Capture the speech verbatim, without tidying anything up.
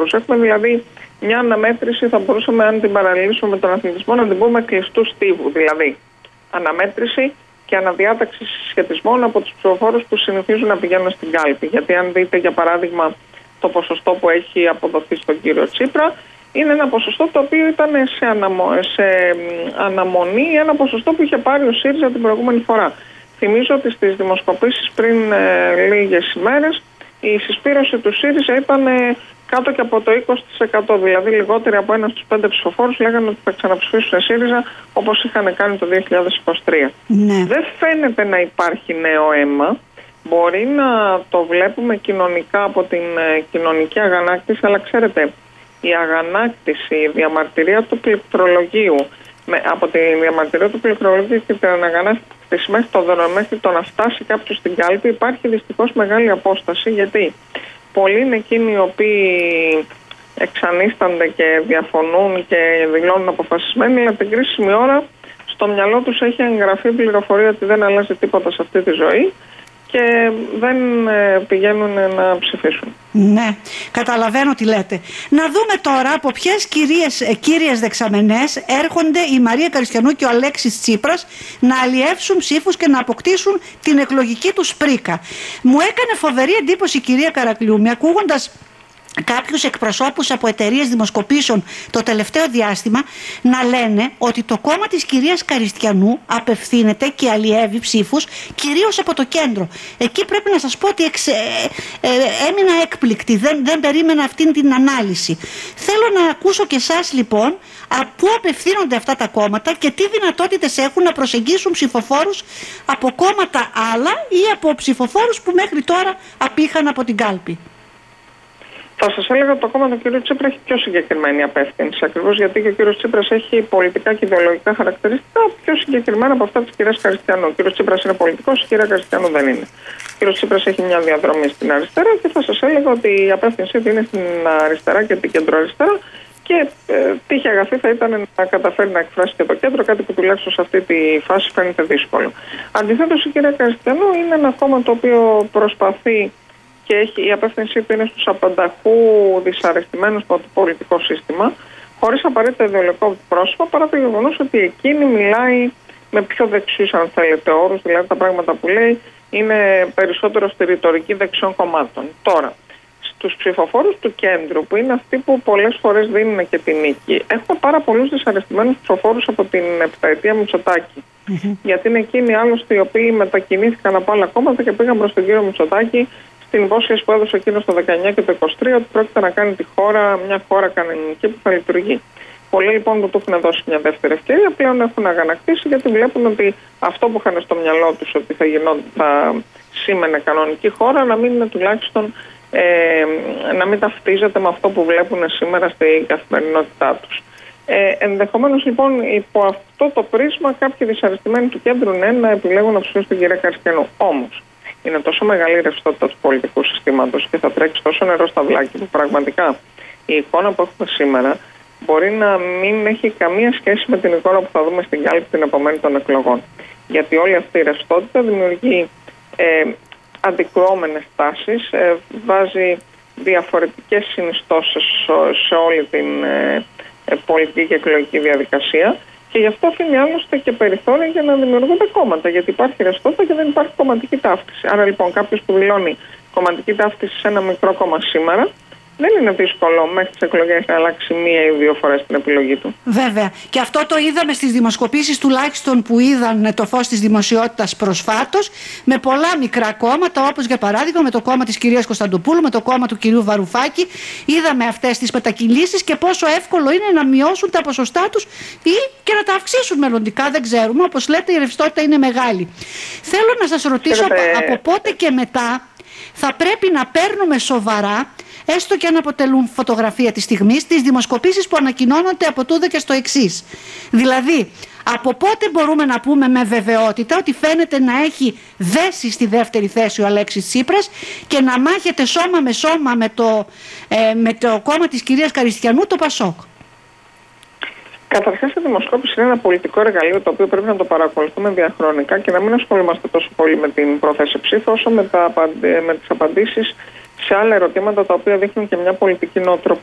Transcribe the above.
ψηφοφόρους. Έχουμε δηλαδή μια αναμέτρηση, θα μπορούσαμε, αν την παραλληλήσουμε με τον αθλητισμό, να την πούμε κλειστού στίβου. Δηλαδή, αναμέτρηση και αναδιάταξη συσχετισμών από τους ψηφοφόρους που συνηθίζουν να πηγαίνουν στην κάλπη. Γιατί αν δείτε, για παράδειγμα, το ποσοστό που έχει αποδοθεί στον κύριο Τσίπρα, είναι ένα ποσοστό το οποίο ήταν σε, αναμο... σε αναμονή, ένα ποσοστό που είχε πάρει ο ΣΥΡΙΖΑ την προηγούμενη φορά. Θυμίζω ότι στις δημοσκοπήσεις πριν ε, λίγες ημέρες η συσπήρωση του ΣΥΡΙΖΑ ήταν ε, κάτω και από το είκοσι τοις εκατό, δηλαδή λιγότεροι από ένα στους πέντε ψηφοφόρους λέγανε ότι θα ξαναψηφίσουν ΣΥΡΙΖΑ όπως είχαν κάνει το δύο χιλιάδες είκοσι τρία. Ναι. Δεν φαίνεται να υπάρχει νέο αίμα. Μπορεί να το βλέπουμε κοινωνικά από την ε, κοινωνική αγανάκτηση, αλλά ξέρετε, η αγανάκτηση, η διαμαρτυρία του πληκτρολογίου, με, από τη διαμαρτυρία του πληκτρολογίου και την αγανάκτηση μέχρι το δρόμο, μέχρι το να φτάσει κάποιος στην κάλπη, υπάρχει δυστυχώς μεγάλη απόσταση, γιατί πολλοί είναι εκείνοι οι οποίοι εξανίστανται και διαφωνούν και δηλώνουν αποφασισμένοι, αλλά την κρίσιμη ώρα στο μυαλό τους έχει εγγραφεί πληροφορία ότι δεν αλλάζει τίποτα σε αυτή τη ζωή και δεν πηγαίνουν να ψηφίσουν. Ναι, καταλαβαίνω τι λέτε. Να δούμε τώρα από ποιες κυρίες, κύριες δεξαμενές έρχονται η Μαρία Καριστιανού και ο Αλέξης Τσίπρας να αλλιεύσουν ψήφους και να αποκτήσουν την εκλογική τους πρίκα. Μου έκανε φοβερή εντύπωση η κυρία Καρακλιούμη, ακούγοντας κάποιους εκπροσώπους από εταιρείες δημοσκοπήσεων το τελευταίο διάστημα να λένε ότι το κόμμα της κυρίας Καριστιανού απευθύνεται και αλλιεύει ψήφους κυρίως από το κέντρο. Εκεί πρέπει να σας πω ότι εξε, ε, ε, έμεινα έκπληκτη, δεν, δεν περίμενα αυτήν την ανάλυση. Θέλω να ακούσω και εσάς λοιπόν από πού απευθύνονται αυτά τα κόμματα και τι δυνατότητες έχουν να προσεγγίσουν ψηφοφόρους από κόμματα άλλα ή από ψηφοφόρους που μέχρι τώρα απήχαν από την κάλπη. Θα σας έλεγα ότι το κόμμα του κ. Τσίπρα έχει πιο συγκεκριμένη απεύθυνση. Ακριβώς γιατί και ο κ. Τσίπρας έχει πολιτικά και ιδεολογικά χαρακτηριστικά πιο συγκεκριμένα από αυτά της κυρίας Καριστιανού. Ο κ. Τσίπρας είναι πολιτικός, η κυρία Καριστιανού δεν είναι. Ο κ. Τσίπρας έχει μια διαδρομή στην αριστερά και θα σας έλεγα ότι η απεύθυνσή του είναι στην αριστερά και την κεντροαριστερά. Και ε, τύχη αγαθή θα ήταν να καταφέρει να εκφράσει και το κέντρο, κάτι που τουλάχιστον σε αυτή τη φάση φαίνεται δύσκολο. Αντιθέτως, η κυρία Καριστιανού είναι ένα κόμμα το οποίο προσπαθεί και έχει, η απεύθυνσή του είναι στους απανταχού δυσαρεστημένους από το πολιτικό σύστημα, χωρίς απαραίτητα ιδεολογικό πρόσωπο, παρά το γεγονός ότι εκείνη μιλάει με πιο δεξιούς, αν θέλετε, όρους, δηλαδή τα πράγματα που λέει είναι περισσότερο στη ρητορική δεξιών κομμάτων. Τώρα, στους ψηφοφόρους του κέντρου, που είναι αυτοί που πολλές φορές δίνουν και την νίκη, έχουμε πάρα πολλούς δυσαρεστημένους ψηφοφόρους από την επταετία Μητσοτάκη. Mm-hmm. Γιατί είναι εκείνοι άλλωστε οι οποίοι μετακινήθηκαν από άλλα κόμματα και πήγαν προς τον κύριο Μητσοτάκη στην υπόσχεση που έδωσε εκείνο το δεκαεννιά και το είκοσι τρία ότι πρόκειται να κάνει τη χώρα μια χώρα κανονική που θα λειτουργεί. Πολλοί λοιπόν που του έχουν δώσει μια δεύτερη ευκαιρία πλέον έχουν αγανακτήσει, γιατί βλέπουν ότι αυτό που είχαν στο μυαλό τους ότι θα, γινό, θα σήμαινε κανονική χώρα να μην είναι τουλάχιστον ε, να μην ταυτίζεται με αυτό που βλέπουν σήμερα στην καθημερινότητά τους. Ε, ενδεχομένως λοιπόν υπό αυτό το πρίσμα κάποιοι δυσαρεστημένοι του κέντρου ναι, να επιλέγουν να ψηφίσουν την κυρία Καριστιανού. Όμως είναι τόσο μεγάλη η ρευστότητα του πολιτικού συστήματος και θα τρέξει τόσο νερό στα βλάκια που πραγματικά η εικόνα που έχουμε σήμερα μπορεί να μην έχει καμία σχέση με την εικόνα που θα δούμε στην κάλπη την επομένη των εκλογών. Γιατί όλη αυτή η ρευστότητα δημιουργεί ε, αντικρουόμενες τάσεις, ε, βάζει διαφορετικές συνιστώσεις σε όλη την ε, ε, πολιτική και εκλογική διαδικασία. Και γι' αυτό αφήνει άλλωστε και περιθώρια για να δημιουργούνται κόμματα. Γιατί υπάρχει ρευστότητα και δεν υπάρχει κομματική ταύτιση. Άρα λοιπόν κάποιος που δηλώνει κομματική ταύτιση σε ένα μικρό κόμμα σήμερα, δεν είναι δύσκολο μέχρι τις εκλογές να αλλάξει μία ή δύο φορές την επιλογή του. Βέβαια. Και αυτό το είδαμε στις δημοσκοπήσεις τουλάχιστον που είδαν το φως της δημοσιότητας προσφάτως, με πολλά μικρά κόμματα, όπως για παράδειγμα με το κόμμα της κυρίας Κωνσταντοπούλου, με το κόμμα του κυρίου Βαρουφάκη. Είδαμε αυτές τις μετακινήσεις και πόσο εύκολο είναι να μειώσουν τα ποσοστά τους ή και να τα αυξήσουν μελλοντικά. Δεν ξέρουμε. Όπως λέτε, η ρευστότητα είναι μεγάλη. Θέλω να σας ρωτήσω Θέλετε... από πότε και μετά θα πρέπει να παίρνουμε σοβαρά, έστω και αν αποτελούν φωτογραφία της στιγμής, τις δημοσκοπήσεις που ανακοινώνονται από τούδε και στο εξής. Δηλαδή, από πότε μπορούμε να πούμε με βεβαιότητα ότι φαίνεται να έχει δέσει στη δεύτερη θέση ο Αλέξης Τσίπρας και να μάχεται σώμα με σώμα με το, ε, με το κόμμα της κυρίας Καριστιανού, το Πασόκ. Καταρχάς, η δημοσκόπηση είναι ένα πολιτικό εργαλείο το οποίο πρέπει να το παρακολουθούμε διαχρονικά και να μην ασχολούμαστε τόσο πολύ με την πρόθεση ψήφου όσο με, τα, με τις απαντήσεις σε άλλα ερωτήματα τα οποία δείχνουν και μια πολιτική νοοτροπία.